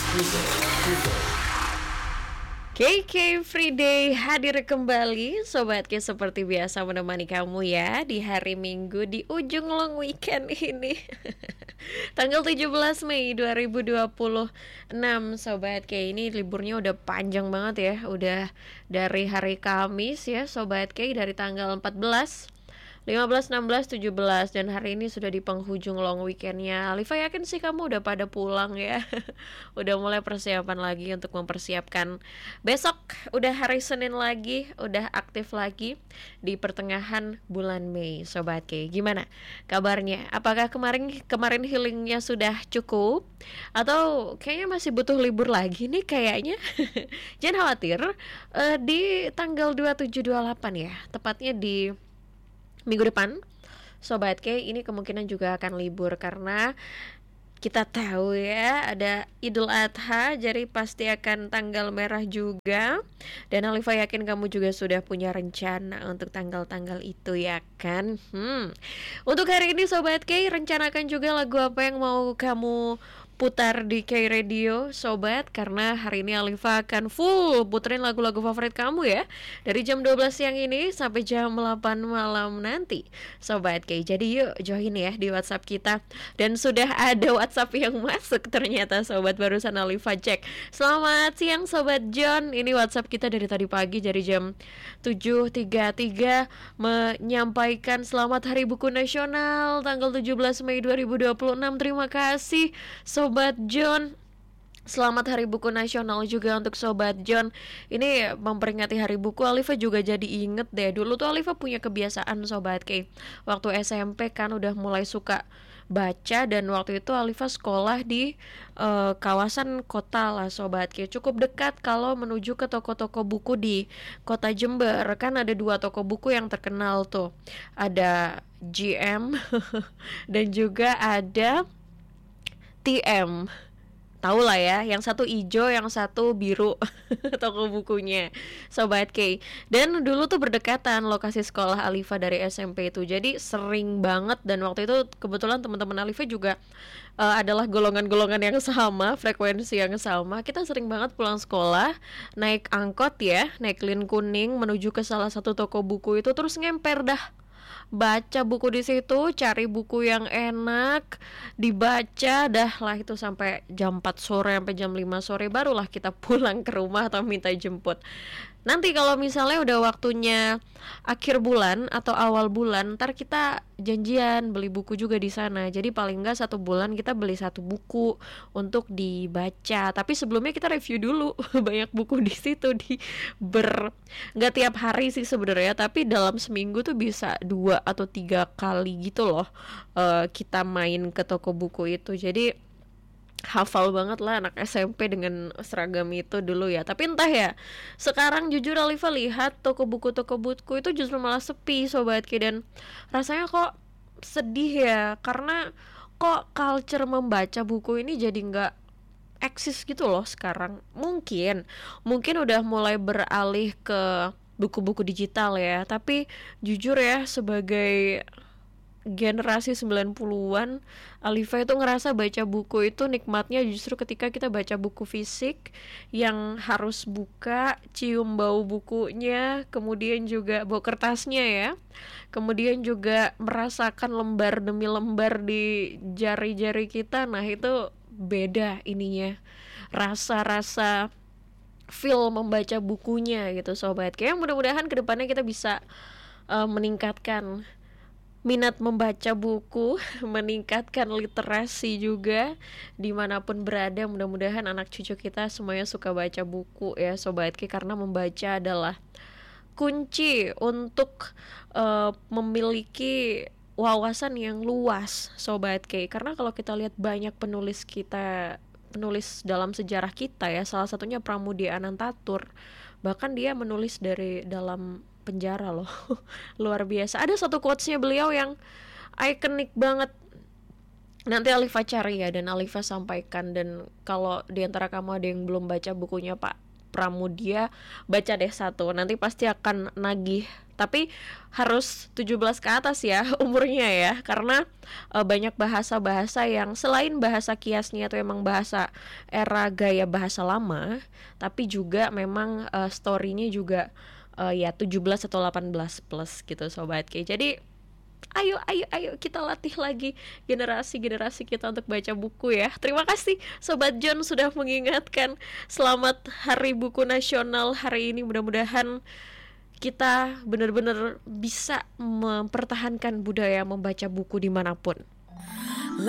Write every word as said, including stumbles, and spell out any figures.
K K Free Day hadir kembali Sobat K, seperti biasa menemani kamu ya di hari Minggu di ujung long weekend ini. Tanggal tujuh belas Mei dua ribu dua puluh enam Sobat K, ini liburnya udah panjang banget ya. Udah dari hari Kamis ya Sobat K, dari tanggal empat belas, lima belas, enam belas, tujuh belas, dan hari ini sudah di penghujung long weekendnya. Alifa yakin sih kamu udah pada pulang ya. Udah mulai persiapan lagi untuk mempersiapkan besok. Udah hari Senin lagi, udah aktif lagi di pertengahan bulan Mei Sobat K. Gimana kabarnya? Apakah kemarin kemarin healingnya sudah cukup? Atau kayaknya masih butuh libur lagi nih kayaknya? Jangan khawatir, uh, di tanggal dua puluh tujuh dua puluh delapan ya, tepatnya di minggu depan Sobat K, ini kemungkinan juga akan libur karena kita tahu ya ada Idul Adha, jadi pasti akan tanggal merah juga. Dan Alifa yakin kamu juga sudah punya rencana untuk tanggal-tanggal itu ya kan. hmm. Untuk hari ini Sobat K, rencanakan juga lagu apa yang mau kamu putar di K Radio Sobat, karena hari ini Alifa akan full puterin lagu-lagu favorit kamu ya, dari jam dua belas siang ini sampai jam delapan malam nanti Sobat K. Jadi yuk join ya di WhatsApp kita. Dan sudah ada WhatsApp yang masuk ternyata Sobat, barusan Alifa cek. Selamat siang Sobat John, ini WhatsApp kita dari tadi pagi, dari jam tujuh tiga puluh tiga, menyampaikan selamat Hari Buku Nasional tanggal tujuh belas Mei dua ribu dua puluh enam. Terima kasih Sobat John. Selamat Hari Buku Nasional juga untuk Sobat John. Ini memperingati Hari Buku, Alifa juga jadi inget deh. Dulu tuh Alifa punya kebiasaan Sobat K, waktu S M P kan udah mulai suka baca. Dan waktu itu Alifa sekolah di uh, kawasan kota lah Sobat K, cukup dekat kalau menuju ke toko-toko buku di kota Jember. Kan ada dua toko buku yang terkenal tuh, ada G M dan juga ada T M. Tahu lah ya, yang satu hijau, yang satu biru toko bukunya Sobat K. Dan dulu tuh berdekatan lokasi sekolah Alifa dari S M P itu, jadi sering banget. Dan waktu itu kebetulan teman-teman Alifa juga uh, adalah golongan-golongan yang sama, frekuensi yang sama. Kita sering banget pulang sekolah naik angkot ya, naik lin kuning menuju ke salah satu toko buku itu, terus ngemper dah, baca buku di situ, cari buku yang enak, dibaca dah lah itu sampai jam empat sore sampai jam lima sore, barulah kita pulang ke rumah atau minta jemput. Nanti kalau misalnya udah waktunya akhir bulan atau awal bulan, ntar kita janjian beli buku juga di sana. Jadi paling nggak satu bulan kita beli satu buku untuk dibaca. Tapi sebelumnya kita review dulu banyak buku di situ, di ber nggak tiap hari sih sebenarnya, tapi dalam seminggu tuh bisa dua atau tiga kali gitu loh uh, kita main ke toko buku itu. Jadi hafal banget lah anak S M P dengan seragam itu dulu ya. Tapi entah ya, sekarang jujur Alifa lihat toko buku-toko buku itu justru malah sepi Sobat K. Dan rasanya kok sedih ya, karena kok culture membaca buku ini jadi nggak eksis gitu loh sekarang. Mungkin Mungkin udah mulai beralih ke buku-buku digital ya. Tapi jujur ya, sebagai generasi sembilan puluhan, Alifa itu ngerasa baca buku itu nikmatnya justru ketika kita baca buku fisik yang harus buka, cium bau bukunya, kemudian juga bau kertasnya ya, kemudian juga merasakan lembar demi lembar di jari-jari kita. Nah itu beda ininya, rasa-rasa feel membaca bukunya gitu Sobat. Kayak mudah-mudahan kedepannya kita bisa uh, meningkatkan minat membaca buku, meningkatkan literasi juga dimanapun berada. Mudah-mudahan anak cucu kita semuanya suka baca buku ya Sobat K, karena membaca adalah kunci untuk uh, memiliki wawasan yang luas Sobat K. Karena kalau kita lihat banyak penulis kita, penulis dalam sejarah kita ya, salah satunya Pramudia Anantatur, bahkan dia menulis dari dalam penjara loh. Luar biasa. Ada satu quotes-nya beliau yang ikonik banget. Nanti Alifa cari ya dan Alifa sampaikan. Dan kalau diantara kamu ada yang belum baca bukunya Pak Pramudia, baca deh satu. Nanti pasti akan nagih Tapi harus tujuh belas ke atas ya umurnya ya, karena uh, banyak bahasa-bahasa yang selain bahasa kiasnya itu emang bahasa era gaya bahasa lama, tapi juga memang uh, story-nya juga uh, ya tujuh belas atau delapan belas plus gitu Sobat K. Jadi ayo ayo ayo kita latih lagi generasi-generasi kita untuk baca buku ya. Terima kasih Sobat John sudah mengingatkan. Selamat Hari Buku Nasional hari ini. Mudah-mudahan kita benar-benar bisa mempertahankan budaya membaca buku dimanapun.